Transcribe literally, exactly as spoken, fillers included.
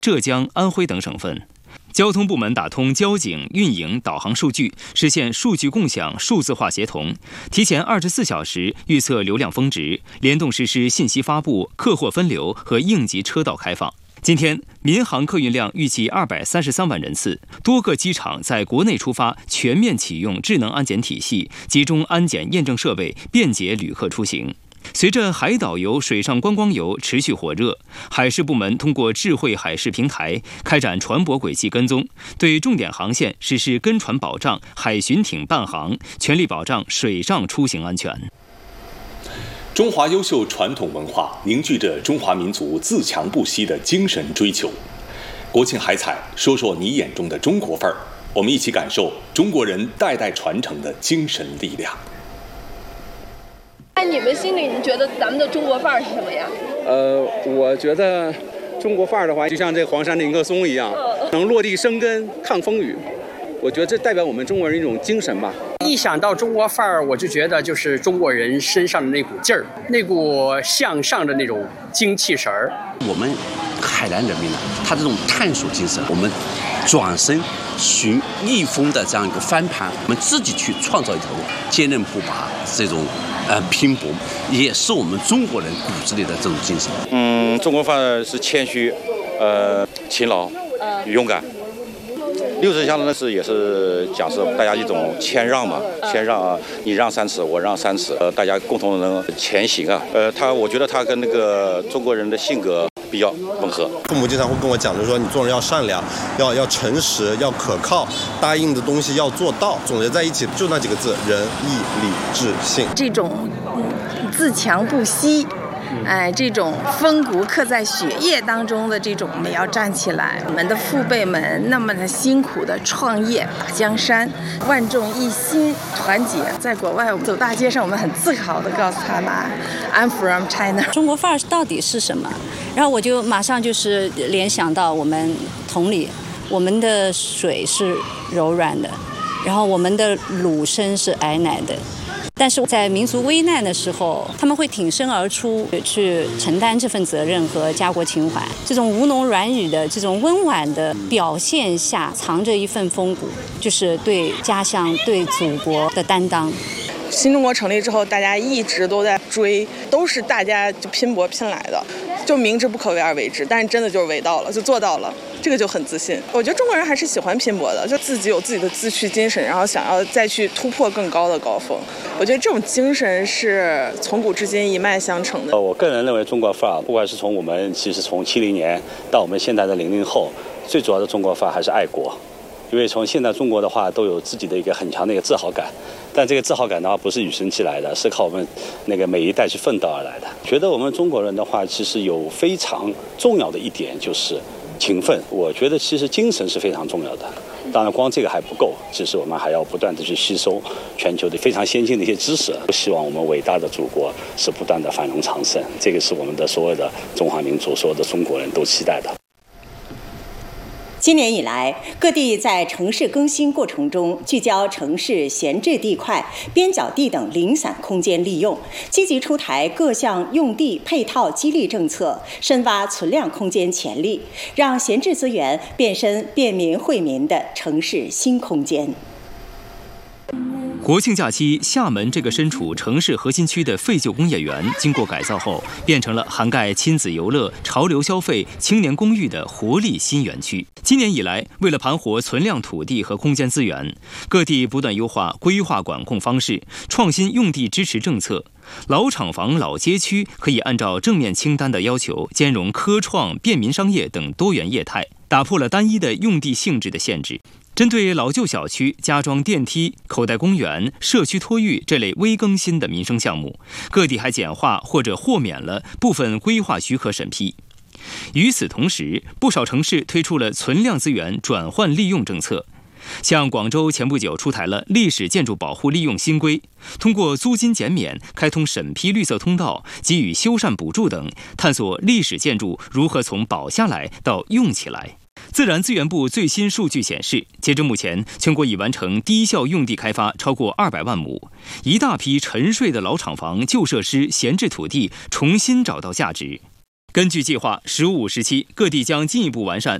浙江、安徽等省份。交通部门打通交警、运营、导航数据，实现数据共享、数字化协同，提前二十四小时预测流量峰值，联动实施信息发布、客货分流和应急车道开放。今天，民航客运量预计二百三十三万人次，多个机场在国内出发全面启用智能安检体系，集中安检验证设备，便捷旅客出行。随着海岛游、水上观光游持续火热，海事部门通过智慧海事平台开展船舶轨迹跟踪，对重点航线实施跟船保障、海巡艇伴航，全力保障水上出行安全。 中华优秀传统文化凝聚着中华民族自强不息的精神追求。国庆海彩，说说你眼中的中国范儿，我们一起感受中国人代代传承的精神力量。 在你们心里，你觉得咱们的中国范儿是什么呀？ 呃，我觉得中国范儿的话，就像这黄山的一棵松一样，能落地生根、抗风雨。我觉得这代表我们中国人一种精神吧。 一想到中国范儿，我就觉得就是中国人身上的那股劲儿，那股向上的那种精气神儿。 我们海南人民呢，他这种探索精神，我们转身寻逆风的这样一个翻盘，我们自己去创造一条路，坚韧不拔，这种呃拼搏，也是我们中国人骨子里的这种精神。 嗯，中国范儿是谦虚，呃，勤劳，勇敢。六十乡呢是也是讲是大家一种谦让嘛，谦让啊，你让三尺，我让三尺，呃，大家共同能前行啊。呃，他我觉得他跟那个中国人的性格比较吻合。 父母经常会跟我讲，就是说你做人要善良，要要诚实，要可靠，答应的东西要做到。总结在一起就那几个字：仁义礼智信。 这种自强不息。哎，这种风骨刻在血液当中的这种，我们要站起来。我们的父辈们那么的辛苦的创业打江山，万众一心，团结。在国外，我们走大街上，我们很自豪的告诉他们 ，I'm from China。 中国范儿到底是什么？然后我就马上就是联想到我们同理，我们的水是柔软的，然后我们的乳声是矮奶的。但是在民族危难的时候，他们会挺身而出，去承担这份责任和家国情怀。这种吴侬软语的这种温婉的表现下，藏着一份风骨，就是对家乡、对祖国的担当。 新中国成立之后，大家一直都在追，都是大家就拼搏拼来的，就明知不可为而为之，但是真的就是为到了，就做到了，这个就很自信。我觉得中国人还是喜欢拼搏的，就自己有自己的自驱精神，然后想要再去突破更高的高峰。我觉得这种精神是从古至今一脉相承的。 我个人认为中国范儿，不管是从我们其实从七零年到我们现在的零零后，最主要的中国范儿还是爱国。因为从现在中国的话都有自己的一个很强的一个自豪感，但这个自豪感的话不是与生俱来的，是靠我们那个每一代去奋斗而来的。觉得我们中国人的话，其实有非常重要的一点就是勤奋。我觉得其实精神是非常重要的，当然光这个还不够，其实我们还要不断的去吸收全球的非常先进的一些知识。希望我们伟大的祖国是不断的繁荣昌盛，这个是我们的所有的中华民族、所有的中国人都期待的。 今年以来，各地在城市更新过程中聚焦城市闲置地块、边角地等零散空间利用，积极出台各项用地配套激励政策，深挖存量空间潜力，让闲置资源变身便民惠民的城市新空间。 国庆假期，厦门这个身处城市核心区的废旧工业园，经过改造后，变成了涵盖亲子游乐、潮流消费、青年公寓的活力新园区。今年以来，为了盘活存量土地和空间资源，各地不断优化规划管控方式，创新用地支持政策。老厂房、老街区可以按照正面清单的要求，兼容科创、便民商业等多元业态，打破了单一的用地性质的限制。针对老旧小区加装电梯、口袋公园、社区托育这类微更新的民生项目，各地还简化或者豁免了部分规划许可审批。与此同时，不少城市推出了存量资源转换利用政策。像广州前不久出台了历史建筑保护利用新规，通过租金减免、开通审批绿色通道、给予修缮补助等，探索历史建筑如何从保下来到用起来。自然资源部最新数据显示，截至目前，全国已完成低效用地开发超过二百万亩，一大批沉睡的老厂房、旧设施、闲置土地重新找到价值。 根据计划，“十五”时期各地将进一步完善